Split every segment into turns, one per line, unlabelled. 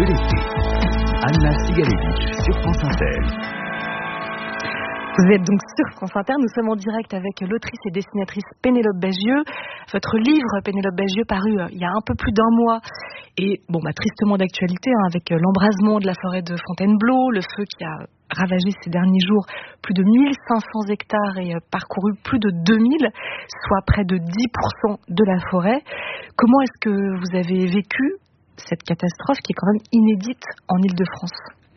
de l'été. Anna Sigalevitch sur France Inter.
Vous êtes donc sur France Inter, nous sommes en direct avec l'autrice et dessinatrice Pénélope Bagieux. Votre livre, Pénélope Bagieux, paru il y a un peu plus d'un mois, et tristement d'actualité, avec l'embrasement de la forêt de Fontainebleau, le feu qui a ravagé ces derniers jours plus de 1500 hectares et parcouru plus de 2000, soit près de 10% de la forêt. Comment est-ce que vous avez vécu cette catastrophe qui est quand même inédite en Île-de-France ?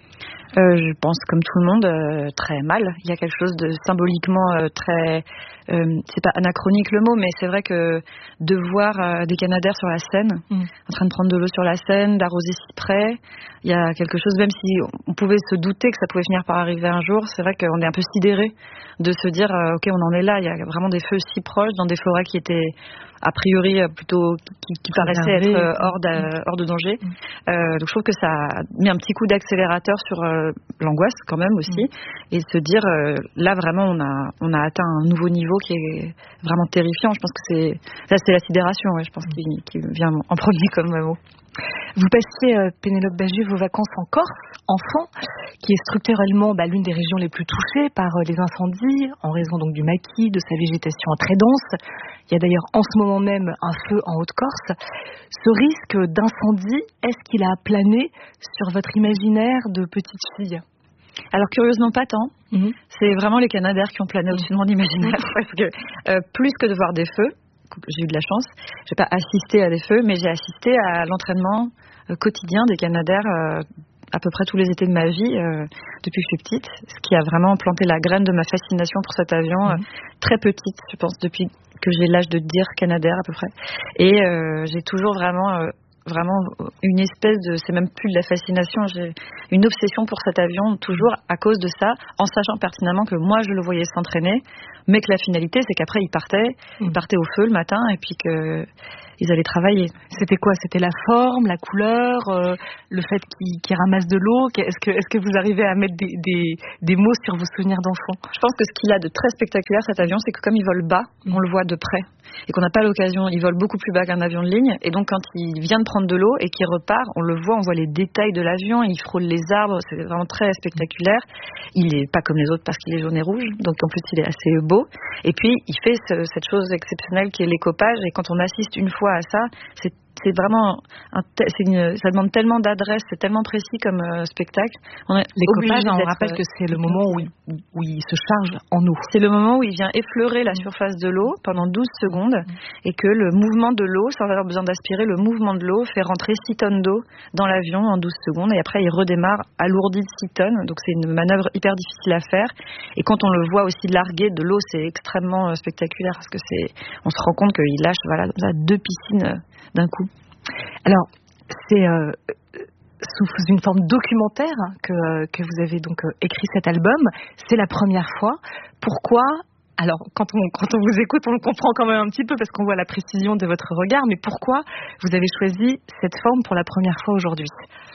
Je pense comme tout le monde, très mal. Il y a quelque chose de symboliquement très... c'est pas anachronique le mot, mais c'est vrai que de voir des canadaires sur la Seine, en train de prendre de l'eau sur la Seine, d'arroser si près, il y a quelque chose, même si on pouvait se douter que ça pouvait finir par arriver un jour, c'est vrai qu'on est un peu sidéré de se dire ok, on en est là, il y a vraiment des feux si proches dans des forêts qui étaient a priori plutôt qui paraissaient être hors de danger. Donc je trouve que ça a mis un petit coup d'accélérateur sur l'angoisse quand même aussi, et se dire là vraiment on a atteint un nouveau niveau qui est vraiment terrifiant. Je pense que c'est la sidération, je pense, qui vient en premier comme mot.
Vous passiez, Pénélope Bagieux, vos vacances en Corse, enfant, qui est structurellement l'une des régions les plus touchées par les incendies, en raison donc du maquis, de sa végétation très dense. Il y a d'ailleurs en ce moment même un feu en Haute-Corse. Ce risque d'incendie, est-ce qu'il a plané sur votre imaginaire de petite fille ?
Alors curieusement pas tant. C'est vraiment les canadaires qui ont plané au-dessus de mon imaginaire, parce que plus que de voir des feux, j'ai eu de la chance, j'ai pas assisté à des feux, mais j'ai assisté à l'entraînement quotidien des canadaires à peu près tous les étés de ma vie depuis que je suis petite, ce qui a vraiment planté la graine de ma fascination pour cet avion, très petite, je pense, depuis que j'ai l'âge de dire canadair à peu près. Et j'ai toujours vraiment une espèce de, c'est même plus de la fascination, j'ai une obsession pour cet avion, toujours à cause de ça, en sachant pertinemment que moi je le voyais s'entraîner, mais que la finalité c'est qu'après il partait au feu le matin, et puis qu'ils allaient travailler.
C'était quoi ? C'était la forme, la couleur, le fait qu'il ramasse de l'eau. Est-ce que vous arrivez à mettre des mots sur vos souvenirs d'enfant ?
Je pense que ce qu'il a de très spectaculaire cet avion, c'est que comme il vole bas, on le voit de près, et qu'on n'a pas l'occasion, il vole beaucoup plus bas qu'un avion de ligne, et donc quand il vient de prendre de l'eau et qu'il repart, on le voit, on voit les détails de l'avion, il frôle les arbres, c'est vraiment très spectaculaire. Il est pas comme les autres parce qu'il est jaune et rouge, donc en plus il est assez beau, et puis il fait cette chose exceptionnelle qui est l'écopage, et quand on assiste une fois à ça, c'est vraiment ça demande tellement d'adresse, c'est tellement précis comme spectacle.
L'écopage, on rappelle que c'est le moment où il se charge en eau.
C'est le moment où il vient effleurer la surface de l'eau pendant 12 secondes, et que le mouvement de l'eau, sans avoir besoin d'aspirer, le mouvement de l'eau fait rentrer 6 tonnes d'eau dans l'avion en 12 secondes, et après il redémarre alourdi de 6 tonnes, donc c'est une manœuvre hyper difficile à faire, et quand on le voit aussi larguer de l'eau, c'est extrêmement spectaculaire, parce que on se rend compte qu'il lâche comme ça 2 piscines d'un coup.
Alors, c'est sous une forme documentaire que vous avez donc écrit cet album. C'est la première fois. Pourquoi ? Alors, quand on vous écoute, on le comprend quand même un petit peu parce qu'on voit la précision de votre regard. Mais pourquoi vous avez choisi cette forme pour la première fois aujourd'hui ?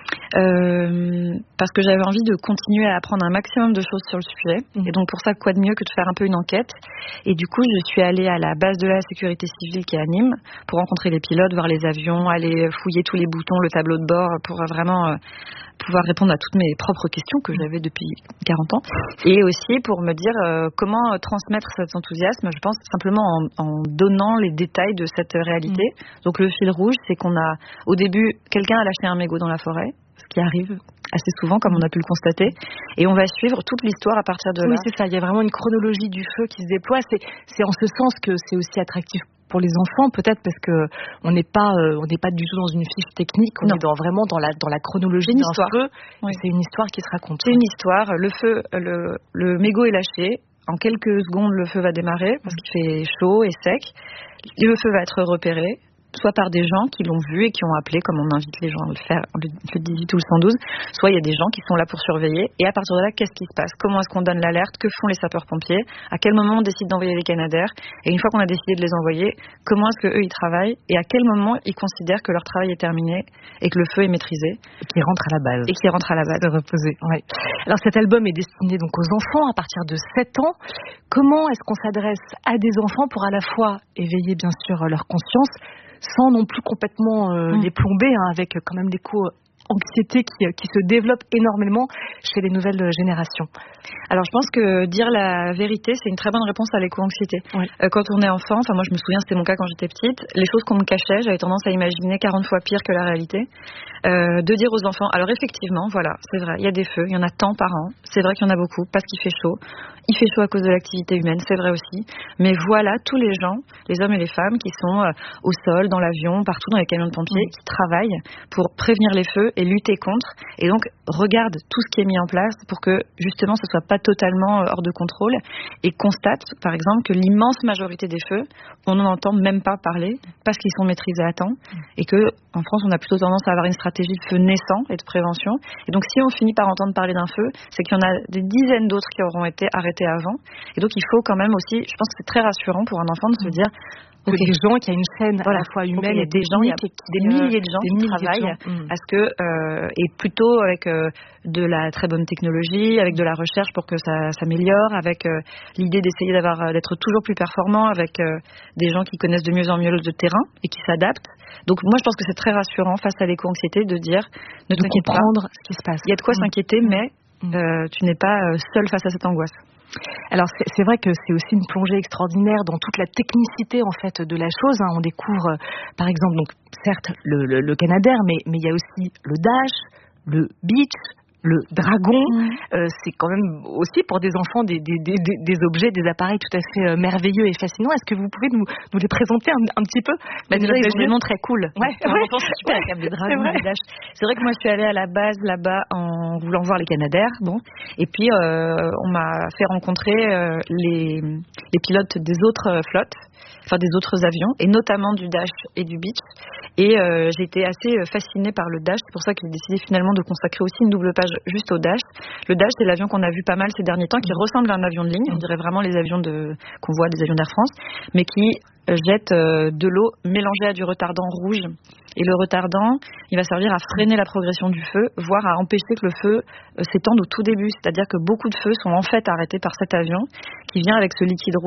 Parce que j'avais envie de continuer à apprendre un maximum de choses sur le sujet, et donc pour ça, quoi de mieux que de faire un peu une enquête. Et du coup, je suis allée à la base de la sécurité civile qui est à Nîmes pour rencontrer les pilotes, voir les avions, aller fouiller tous les boutons, le tableau de bord, pour vraiment pouvoir répondre à toutes mes propres questions que j'avais depuis 40 ans, et aussi pour me dire comment transmettre cet enthousiasme, je pense simplement en donnant les détails de cette réalité. Donc le fil rouge, c'est qu'on a au début, quelqu'un a lâché un mégot dans la forêt, ce qui arrive assez souvent comme on a pu le constater, et on va suivre toute l'histoire à partir de là.
Oui, c'est ça, il y a vraiment une chronologie du feu qui se déploie, c'est en ce sens que c'est aussi attractif pour les enfants, peut-être parce que on n'est pas du tout dans une fiche technique, on est vraiment dans la chronologie d'un feu. Oui. C'est une histoire qui se raconte.
C'est une histoire, le feu, le mégot est lâché, en quelques secondes le feu va démarrer parce qu'il fait chaud et sec, le feu va être repéré, soit par des gens qui l'ont vu et qui ont appelé, comme on invite les gens à le faire, le 18 ou le 112, soit il y a des gens qui sont là pour surveiller, et à partir de là, qu'est-ce qui se passe ? Comment est-ce qu'on donne l'alerte ? Que font les sapeurs-pompiers ? À quel moment on décide d'envoyer les canadaires ? Et une fois qu'on a décidé de les envoyer, comment est-ce qu'eux ils travaillent ? Et à quel moment ils considèrent que leur travail est terminé et que le feu est maîtrisé ?
Et qui rentre à la base.
De
reposer, oui. Alors cet album est destiné donc aux enfants à partir de 7 ans. Comment est-ce qu'on s'adresse à des enfants pour à la fois éveiller bien sûr leur conscience, sans non plus complètement les plomber, avec quand même l'écho anxiété qui se développe énormément chez les nouvelles générations?
Alors je pense que dire la vérité, c'est une très bonne réponse à l'éco-anxiété. Oui. Quand on est enfant, moi je me souviens, c'était mon cas quand j'étais petite, les choses qu'on me cachait, j'avais tendance à imaginer 40 fois pire que la réalité. De dire aux enfants, alors effectivement, voilà, c'est vrai, il y a des feux, il y en a tant par an, c'est vrai qu'il y en a beaucoup, parce qu'il fait chaud. Il fait chaud à cause de l'activité humaine, c'est vrai aussi. Mais voilà tous les gens, les hommes et les femmes qui sont au sol, dans l'avion, partout dans les camions de pompiers, qui travaillent pour prévenir les feux et lutter contre. Et donc, regarde tout ce qui est mis en place pour que, justement, ce soit pas totalement hors de contrôle. Et constate, par exemple, que l'immense majorité des feux, on n'en entend même pas parler parce qu'ils sont maîtrisés à temps. Et que, en France, on a plutôt tendance à avoir une stratégie de feu naissant et de prévention. Et donc, si on finit par entendre parler d'un feu, c'est qu'il y en a des dizaines d'autres qui auront été arrêtés avant. Et donc, il faut quand même aussi, je pense que c'est très rassurant pour un enfant de se dire,
que des gens, qu'il y a une chaîne à la fois humaine et
des gens, il y a des milliers de gens qui travaillent à ce que, et plutôt avec de la très bonne technologie, avec de la recherche pour que ça s'améliore, avec l'idée d'essayer d'être toujours plus performant, avec des gens qui connaissent de mieux en mieux le terrain et qui s'adaptent. Donc moi je pense que c'est très rassurant face à l'éco-anxiété de dire ne t'inquiète pas,
ce qui se passe.
Il y a de quoi s'inquiéter, mais tu n'es pas seul face à cette angoisse.
Alors c'est vrai que c'est aussi une plongée extraordinaire dans toute la technicité en fait de la chose. On découvre par exemple donc certes le Canadair, mais il y a aussi le dash, le beach, le dragon. C'est quand même aussi pour des enfants des objets, des appareils tout à fait merveilleux et fascinants. Est-ce que vous pouvez nous les présenter un petit peu?
Déjà ils ont des noms très cool.
Ouais.
C'est super avec le dragon, le dash. C'est vrai que moi je suis allée à la base là-bas en voulant voir les Canadair, et puis on m'a fait rencontrer les pilotes des autres flottes, enfin des autres avions, et notamment du dash et du beach. Et j'ai été assez fascinée par le dash. C'est pour ça que j'ai décidé finalement de consacrer aussi une double page juste au dash. Le dash, c'est l'avion qu'on a vu pas mal ces derniers temps, qui ressemble à un avion de ligne, on dirait vraiment les avions qu'on voit, des avions d'Air France, mais qui jette de l'eau mélangée à du retardant rouge. Et le retardant, il va servir à freiner la progression du feu, voire à empêcher que le feu s'étende au tout début. C'est-à-dire que beaucoup de feux sont en fait arrêtés par cet avion qui vient avec ce liquide rouge